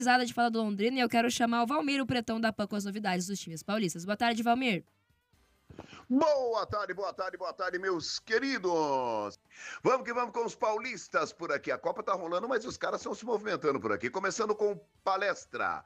Risada de fala do Londrina e eu quero chamar o Valmir, o pretão da PAN, com as novidades dos times paulistas. Boa tarde, Valmir. Boa tarde, meus queridos. Vamos que vamos com os paulistas por aqui. A Copa tá rolando, mas os caras estão se movimentando por aqui. Começando com palestra.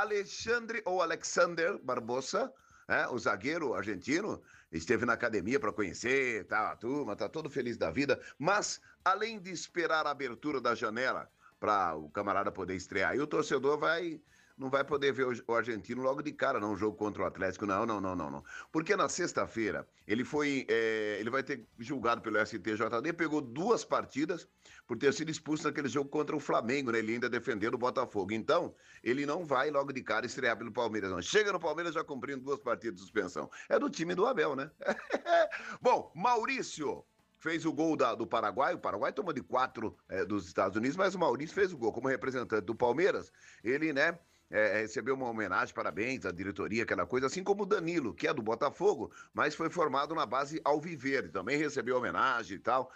Alexander Barbosa, o zagueiro argentino, esteve na academia para conhecer, tá, a turma, tá todo feliz da vida. Mas, além de esperar a abertura da janela para o camarada poder estrear, aí o torcedor não vai poder ver o argentino logo de cara, não, um jogo contra o Atlético, não. Porque na sexta-feira ele vai ter julgado pelo STJD, pegou 2 partidas por ter sido expulso naquele jogo contra o Flamengo, né? Ele ainda defendendo o Botafogo. Então, ele não vai logo de cara estrear pelo Palmeiras, não. Chega no Palmeiras já cumprindo 2 partidas de suspensão. É do time do Abel, né? Bom, Maurício fez o gol do Paraguai. O Paraguai tomou de 4 dos Estados Unidos, mas o Maurício fez o gol. Como representante do Palmeiras, ele, né, recebeu uma homenagem, parabéns à diretoria, aquela coisa, assim como o Danilo, que é do Botafogo, mas foi formado na base Alviverde, também recebeu homenagem e tal.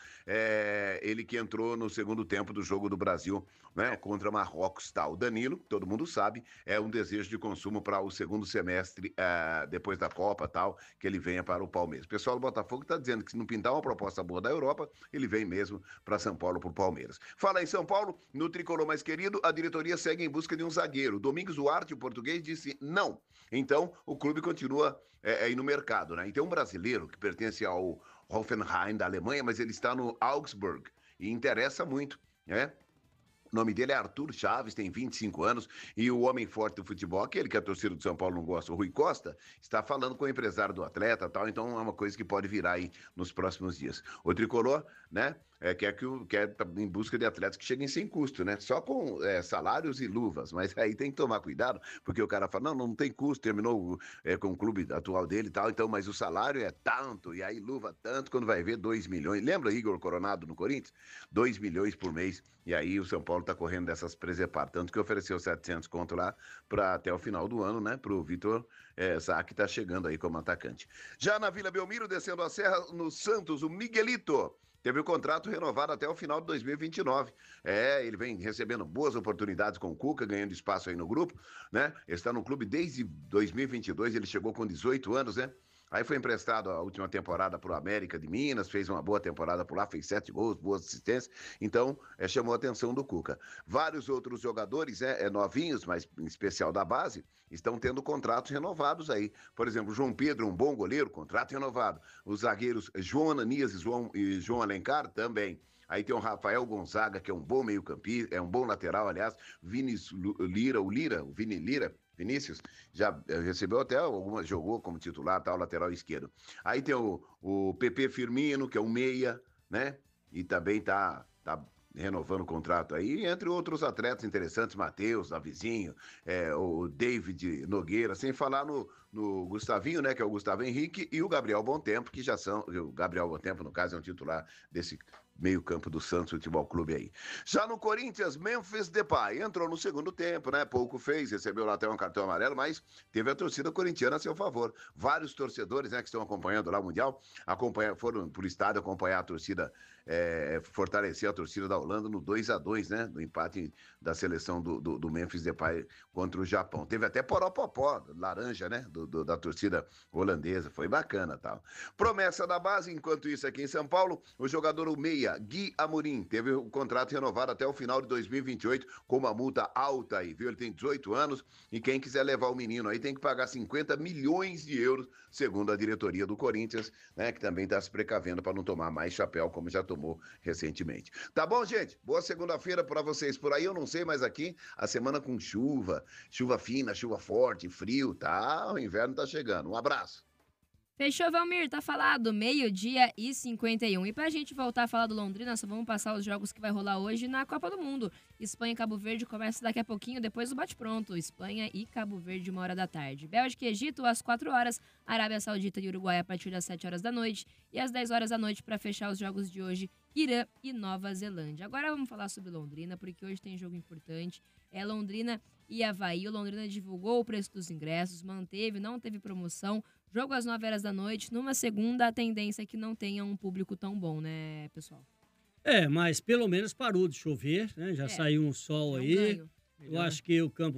Ele que entrou no segundo tempo do jogo do Brasil, né, contra Marrocos e tal. O Danilo, todo mundo sabe, é um desejo de consumo para o segundo semestre, depois da Copa e tal, que ele venha para o Palmeiras. O pessoal do Botafogo está dizendo que se não pintar uma proposta boa da Europa, ele vem mesmo para São Paulo, para o Palmeiras. Fala em São Paulo, no tricolor mais querido, a diretoria segue em busca de um zagueiro. Domingos Duarte, o português, disse não. Então, o clube continua aí no mercado, né? Então, um brasileiro que pertence ao Hoffenheim da Alemanha, mas ele está no Augsburg e interessa muito, né? O nome dele é Arthur Chaves, tem 25 anos, e o homem forte do futebol, aquele que a torcida do São Paulo não gosta, o Rui Costa, está falando com o empresário do atleta e tal, então é uma coisa que pode virar aí nos próximos dias. O tricolor, né, quer em busca de atletas que cheguem sem custo, né, só com salários e luvas, mas aí tem que tomar cuidado, porque o cara fala, não tem custo, terminou com o clube atual dele e tal, então, mas o salário é tanto, e aí luva tanto, quando vai ver 2 milhões, lembra Igor Coronado no Corinthians? 2 milhões por mês, e aí o São Paulo tá correndo dessas presepar, tanto que ofereceu 700 conto lá para até o final do ano, né, pro Vitor Sá, que tá chegando aí como atacante. Já na Vila Belmiro, descendo a serra, no Santos, o Miguelito teve o contrato renovado até o final de 2029. Ele vem recebendo boas oportunidades com o Cuca, ganhando espaço aí no grupo, né? Ele está no clube desde 2022, ele chegou com 18 anos, né? Aí foi emprestado a última temporada para o América de Minas, fez uma boa temporada por lá, fez 7 gols, boas assistências, então chamou a atenção do Cuca. Vários outros jogadores, novinhos, mas em especial da base, estão tendo contratos renovados aí. Por exemplo, João Pedro, um bom goleiro, contrato renovado. Os zagueiros João Ananias e João Alencar também. Aí tem o Rafael Gonzaga, que é um bom meio-campista, é um bom lateral, aliás. Vini Lira, Vinícius, já recebeu até algumas, jogou como titular, tal, lateral esquerdo. Aí tem o PP Firmino, que é um meia, né? E também tá renovando o contrato aí, entre outros atletas interessantes, Matheus, Davizinho, o David Nogueira, sem falar no Gustavinho, né, que é o Gustavo Henrique, e o Gabriel Bontempo, que já são, o Gabriel Bontempo, no caso, é um titular desse meio-campo do Santos Futebol Clube aí. Já no Corinthians, Memphis Depay entrou no segundo tempo, né? Pouco fez, recebeu lá até um cartão amarelo, mas teve a torcida corintiana a seu favor. Vários torcedores, né, que estão acompanhando lá o Mundial, foram pro estádio acompanhar a torcida, fortalecer a torcida da Holanda no 2-2, né? No empate da seleção do Memphis Depay contra o Japão. Teve até poropopó, laranja, né? Da torcida holandesa. Foi bacana, tal. Promessa da base, enquanto isso aqui em São Paulo, o jogador meia Gui Amorim teve o contrato renovado até o final de 2028 com uma multa alta aí, viu? Ele tem 18 anos e quem quiser levar o menino aí tem que pagar 50 milhões de euros, segundo a diretoria do Corinthians, né? Que também está se precavendo para não tomar mais chapéu como já tomou recentemente. Tá bom, gente? Boa segunda-feira para vocês por aí. Eu não sei, mas aqui a semana com chuva fina, chuva forte, frio, tá? O inverno tá chegando. Um abraço. Fechou, Valmir, tá falado, 12h51. E pra gente voltar a falar do Londrina, só vamos passar os jogos que vai rolar hoje na Copa do Mundo. Espanha e Cabo Verde começa daqui a pouquinho, depois do bate-pronto. Espanha e Cabo Verde, 1h da tarde. Bélgica e Egito, às 4h. Arábia Saudita e Uruguai, a partir das 7h da noite. E às 10h da noite, para fechar os jogos de hoje, Irã e Nova Zelândia. Agora vamos falar sobre Londrina, porque hoje tem jogo importante. É Londrina e Avaí. O Londrina divulgou o preço dos ingressos, não teve promoção. Jogo às 9h da noite. Numa segunda, a tendência é que não tenha um público tão bom, né, pessoal? Mas pelo menos parou de chover, né? Já saiu um sol aí. Ganho. Eu acho que o campo